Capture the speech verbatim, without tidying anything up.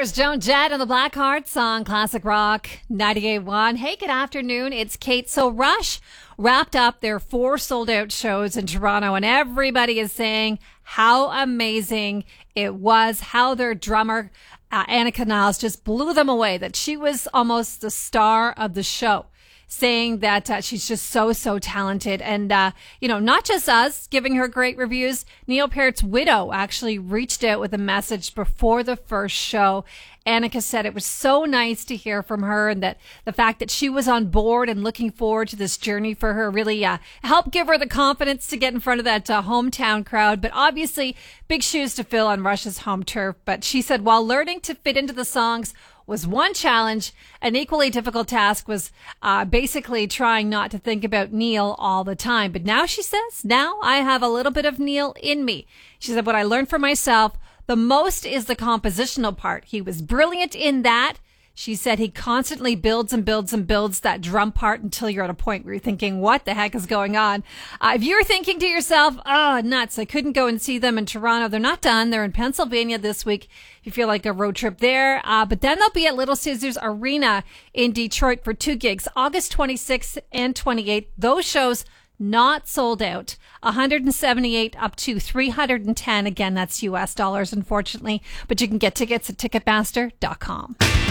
There's Joan Jett and the Blackhearts on Classic Rock ninety-eight point one. Hey, good afternoon. It's Kate. So Rush wrapped up their four sold-out shows in Toronto, and everybody is saying how amazing it was, how their drummer, uh, Annika Niles, just blew them away, that she was almost the star of the show, saying that uh, she's just so, so talented. And, uh, you know, not just us giving her great reviews. Neil Peart's widow actually reached out with a message before the first show. Annika said it was so nice to hear from her, and that the fact that she was on board and looking forward to this journey for her really uh, helped give her the confidence to get in front of that uh, hometown crowd. But obviously, big shoes to fill on Rush's home turf. But she said while learning to fit into the songs was one challenge, an equally difficult task was uh, basically trying not to think about Neil all the time. But now she says, now I have a little bit of Neil in me. She said, what I learned for myself the most is the compositional part. He was brilliant in that. She said he constantly builds and builds and builds that drum part until you're at a point where you're thinking, what the heck is going on? Uh, if you're thinking to yourself, oh, nuts, I couldn't go and see them in Toronto. They're not done. They're in Pennsylvania this week. If you feel like a road trip there. Uh, but then they'll be at Little Caesars Arena in Detroit for two gigs, August twenty-sixth and twenty-eighth. Those shows not sold out. one hundred seventy-eight up to three hundred ten. Again, that's U S dollars, unfortunately. But you can get tickets at Ticketmaster dot com.